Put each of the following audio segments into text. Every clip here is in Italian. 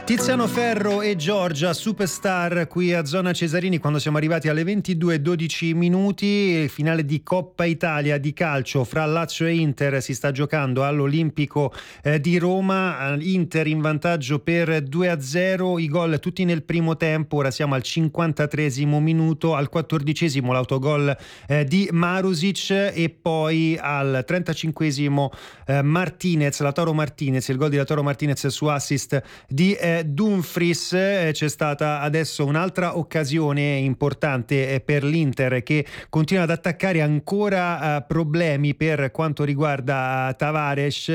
Tiziano Ferro e Giorgia, Superstar, qui a Zona Cesarini, quando siamo arrivati alle 22:12 minuti. Finale di Coppa Italia di calcio fra Lazio e Inter si sta giocando all'Olimpico di Roma. Inter in vantaggio per 2-0, i gol tutti nel primo tempo. Ora siamo al 53esimo minuto, al 14esimo l'autogol di Marusic e poi al 35esimo Martinez, Lautaro Martinez, il gol di Lautaro Martinez su assist di Dumfries. C'è stata adesso un'altra occasione importante per l'Inter, che continua ad attaccare, ancora problemi per quanto riguarda Tavares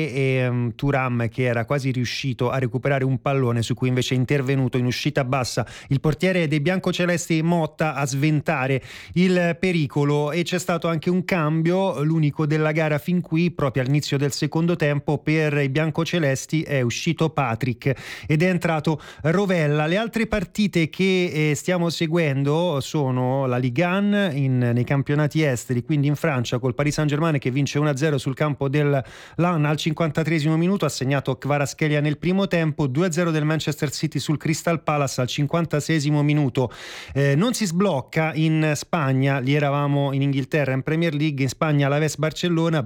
e Thuram, che era quasi riuscito a recuperare un pallone su cui invece è intervenuto in uscita bassa il portiere dei biancocelesti Motta a sventare il pericolo. E c'è stato anche un cambio, l'unico della gara fin qui, proprio all'inizio del secondo tempo. Per i biancocelesti è uscito Patrick ed è entrato Rovella. Le altre partite che stiamo seguendo sono la Ligue 1 nei campionati esteri, quindi in Francia col Paris Saint-Germain che vince 1-0 sul campo del Lan al 53esimo minuto, ha segnato Kvaratskhelia nel primo tempo. 2-0 del Manchester City sul Crystal Palace al 56esimo minuto. Non si sblocca in Spagna, lì eravamo in Inghilterra in Premier League, in Spagna l'Aves Barcellona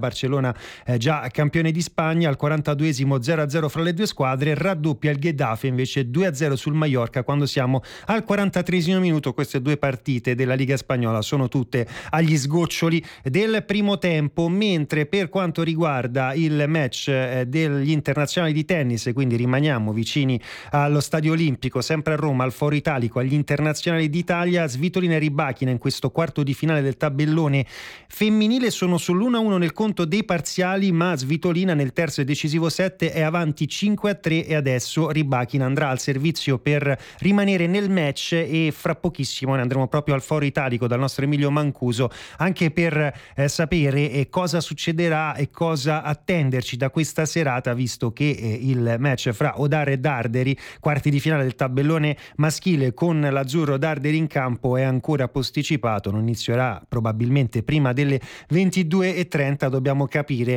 già campione di Spagna, al 42esimo 0-0 fra le due squadre, raddoppia il Getafe invece 2-0 sul Mallorca quando siamo al 43esimo minuto. Queste due partite della Liga Spagnola sono tutte agli sgoccioli del primo tempo, mentre per quanto riguarda il match degli internazionali di tennis, quindi rimaniamo vicini allo Stadio Olimpico, sempre a Roma, al Foro Italico, agli internazionali d'Italia. Svitolina e Rybakina in questo quarto di finale del tabellone femminile sono sull'1-1 nel conto dei parziali, ma Svitolina nel terzo e decisivo set è avanti 5-3 e adesso Rybakina andrà al servizio per rimanere nel match, e fra pochissimo ne andremo proprio al Foro Italico dal nostro Emilio Mancuso anche per sapere cosa succederà e cosa attenderci da questa serata, visto che il match fra Odare e Darderi, quarti di finale del tabellone maschile con l'azzurro Darderi in campo, è ancora posticipato, non inizierà probabilmente prima delle 22:30. Dobbiamo capire